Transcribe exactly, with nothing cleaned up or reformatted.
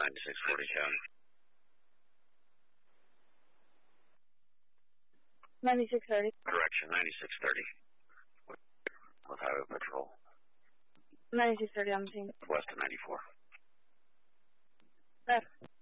ninety-six forty County. ninety-six thirty. Correction, ninety-six thirty. With, with Highway Patrol. ninety-six thirty on the scene. West of ninety-four. Left.